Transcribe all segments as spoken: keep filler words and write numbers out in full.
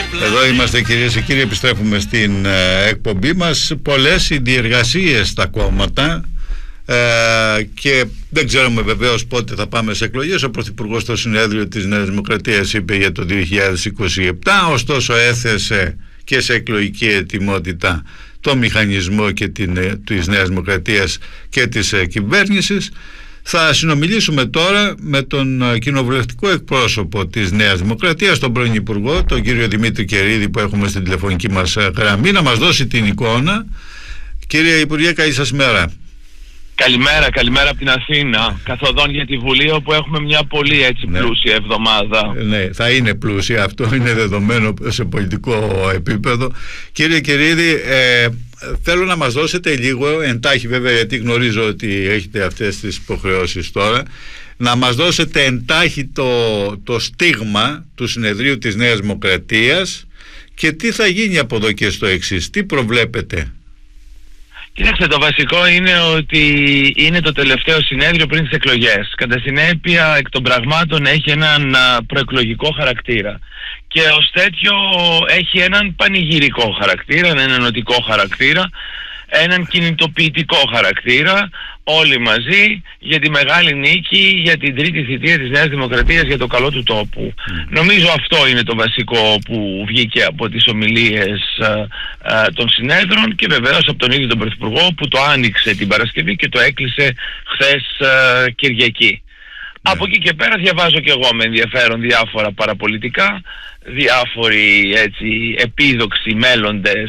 Εδώ είμαστε κυρίες και κύριοι, επιστρέφουμε στην ε, εκπομπή μας. Πολλές συνδιεργασίες στα κόμματα ε, και δεν ξέρουμε βεβαίως πότε θα πάμε σε εκλογές. Ο Πρωθυπουργός στο συνέδριο της Νέας Δημοκρατίας είπε για το δύο χιλιάδες είκοσι επτά, ωστόσο έθεσε και σε εκλογική ετοιμότητα το μηχανισμό και την, ε, της Νέας Δημοκρατίας και της ε, κυβέρνησης. Θα συνομιλήσουμε τώρα με τον κοινοβουλευτικό εκπρόσωπο της Νέας Δημοκρατίας, τον πρώην Υπουργό, τον κύριο Δημήτρη Κερίδη, που έχουμε στην τηλεφωνική μας γραμμή, να μας δώσει την εικόνα. Κύριε Υπουργέ, καλή σας μέρα. Καλημέρα, καλημέρα από την Αθήνα. Καθοδόν για τη Βουλή, όπου έχουμε μια πολύ έτσι ναι. πλούσια εβδομάδα. Ναι, θα είναι πλούσια, αυτό είναι δεδομένο σε πολιτικό επίπεδο. Κύριε Κερίδη, ε, θέλω να μας δώσετε λίγο, εντάχει βέβαια, γιατί γνωρίζω ότι έχετε αυτές τις υποχρεώσεις τώρα, να μας δώσετε εντάχει το, το στίγμα του συνεδρίου της Νέας Δημοκρατίας και τι θα γίνει από εδώ και στο εξής, τι προβλέπετε. Κοιτάξτε, το βασικό είναι ότι είναι το τελευταίο συνέδριο πριν τις εκλογές. Κατά συνέπεια, εκ των πραγμάτων έχει έναν προεκλογικό χαρακτήρα. Και ως τέτοιο έχει έναν πανηγυρικό χαρακτήρα, έναν ενωτικό χαρακτήρα, έναν κινητοποιητικό χαρακτήρα, όλοι μαζί για τη μεγάλη νίκη, για την τρίτη θητεία της Νέας Δημοκρατίας, για το καλό του τόπου. Mm. Νομίζω αυτό είναι το βασικό που βγήκε από τις ομιλίες α, α, των συνέδρων και βεβαίως από τον ίδιο τον Πρωθυπουργό, που το άνοιξε την Παρασκευή και το έκλεισε χθες α, Κυριακή. Yeah. Από εκεί και πέρα διαβάζω και εγώ με ενδιαφέρον διάφορα παραπολιτικά, διάφοροι έτσι επίδοξοι μέλλοντες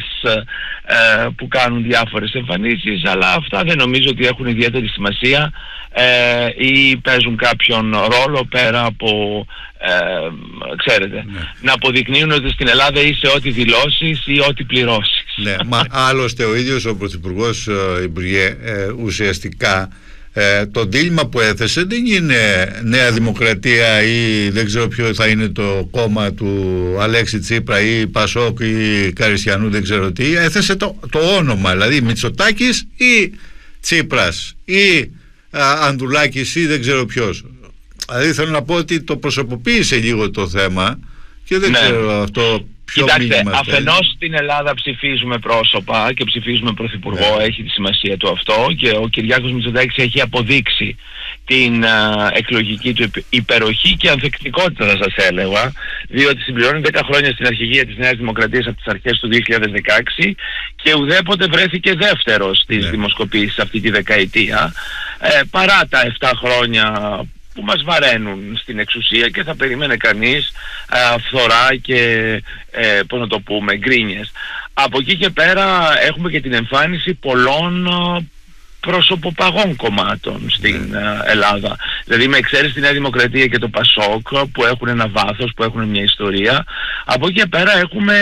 ε, που κάνουν διάφορες εμφανίσεις, αλλά αυτά δεν νομίζω ότι έχουν ιδιαίτερη σημασία ε, ή παίζουν κάποιον ρόλο πέρα από ε, ξέρετε, ναι. να αποδεικνύουν ότι στην Ελλάδα είσαι ό,τι δηλώσεις ή ό,τι πληρώσεις. Ναι, μα άλλωστε ο ίδιος ο Πρωθυπουργός, Υπουργέ, ε, ουσιαστικά Ε, το δίλημμα που έθεσε δεν είναι Νέα Δημοκρατία ή δεν ξέρω ποιο θα είναι το κόμμα του Αλέξη Τσίπρα ή Πασόκ ή Καριστιανού, δεν ξέρω τι. Έθεσε το, το όνομα, δηλαδή Μητσοτάκης ή Τσίπρας ή α, Ανδρουλάκης ή δεν ξέρω ποιος. Δηλαδή θέλω να πω ότι το προσωποποίησε λίγο το θέμα και δεν ναι. ξέρω αυτό. Κοιτάξτε, αφενός στην Ελλάδα ψηφίζουμε πρόσωπα και ψηφίζουμε πρωθυπουργό, yeah. έχει τη σημασία του αυτό, και ο Κυριάκος Μητσοτάκης έχει αποδείξει την α, εκλογική του υπεροχή και ανθεκτικότητα, θα σας έλεγα, διότι συμπληρώνει δέκα χρόνια στην αρχηγία της Νέας Δημοκρατίας από τις αρχές του δύο χιλιάδες δεκαέξι και ουδέποτε βρέθηκε δεύτερος στις yeah. δημοσκοπήσεις αυτή τη δεκαετία, ε, παρά τα επτά χρόνια που μας βαραίνουν στην εξουσία και θα περίμενε κανείς α, φθορά και ε, πώς να το πούμε, γκρίνιες. Από εκεί και πέρα έχουμε και την εμφάνιση πολλών α, προσωποπαγών κομμάτων στην α, Ελλάδα. Δηλαδή με εξαίρεση τη Νέα Δημοκρατία και το Πασόκ, που έχουν ένα βάθος, που έχουν μια ιστορία. Από εκεί και πέρα έχουμε